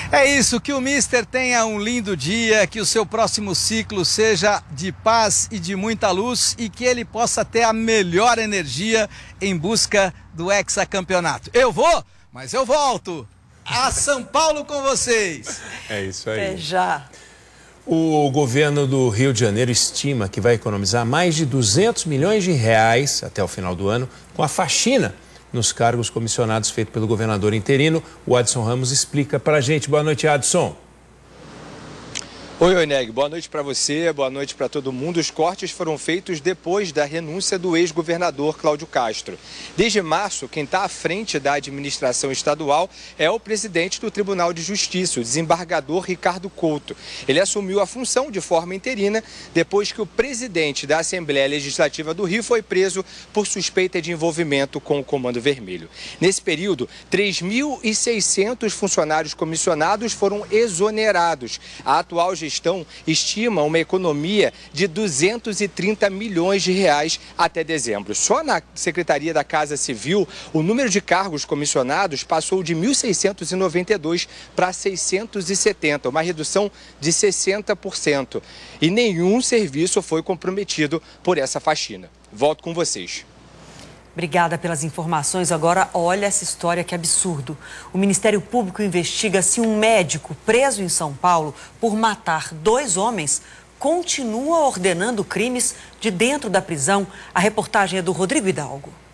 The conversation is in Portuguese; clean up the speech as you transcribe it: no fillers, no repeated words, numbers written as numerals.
É isso, que o Mister tenha um lindo dia, que o seu próximo ciclo seja de paz e de muita luz e que ele possa ter a melhor energia em busca do hexacampeonato. Eu vou, mas eu volto a São Paulo com vocês. É isso aí. Até já. O governo do Rio de Janeiro estima que vai economizar mais de 200 milhões de reais até o final do ano com a faxina nos cargos comissionados feito pelo governador interino. O Adson Ramos explica para a gente. Boa noite, Adson. Oi, Oineg, boa noite para você, boa noite para todo mundo. Os cortes foram feitos depois da renúncia do ex-governador Cláudio Castro. Desde março, quem está à frente da administração estadual é o presidente do Tribunal de Justiça, o desembargador Ricardo Couto. Ele assumiu a função de forma interina depois que o presidente da Assembleia Legislativa do Rio foi preso por suspeita de envolvimento com o Comando Vermelho. Nesse período, 3.600 funcionários comissionados foram exonerados. A atual gestão estima uma economia de 230 milhões de reais até dezembro. Só na Secretaria da Casa Civil, o número de cargos comissionados passou de 1.692 para 670, uma redução de 60%. E nenhum serviço foi comprometido por essa faxina. Volto com vocês. Obrigada pelas informações. Agora, olha essa história, que absurdo. O Ministério Público investiga se um médico preso em São Paulo por matar 2 homens continua ordenando crimes de dentro da prisão. A reportagem é do Rodrigo Hidalgo.